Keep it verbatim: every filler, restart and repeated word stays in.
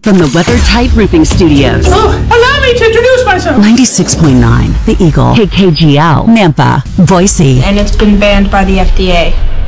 from the WeatherTight Roofing Studios. Oh, allow me to introduce myself. ninety-six point nine, The Eagle. K K G L, Nampa, Boise. And it's been banned by the F D A.